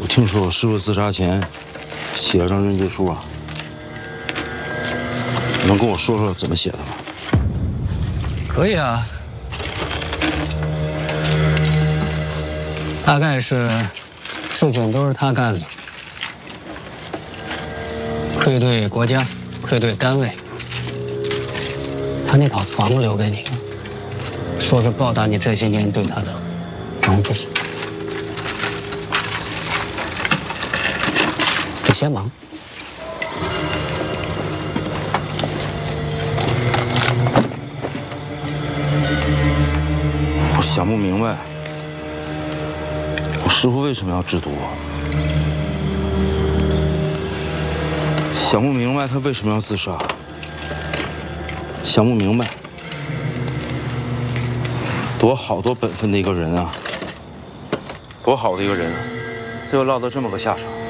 听说我师傅自杀前写了张认罪书啊，你能跟我说说怎么写的吗？ 可以啊，大概是事情都是他干的，愧对国家，愧对单位。他那套房子留给你了，说是报答你这些年对他的帮助。你先忙。 我想不明白，我师傅为什么要制毒我？想不明白他为什么要自杀？想不明白，多好多本分的一个人啊，多好的一个人啊，最后落到这么个下场。